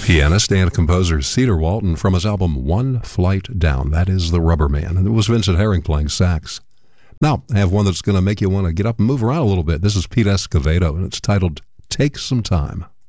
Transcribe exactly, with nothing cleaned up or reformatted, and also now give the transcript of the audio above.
Pianist and composer Cedar Walton from his album One Flight Down. That is The Rubber Man. And it was Vincent Herring playing sax. Now, I have one that's going to make you want to get up and move around a little bit. This is Pete Escovedo, and it's titled Take Some Time.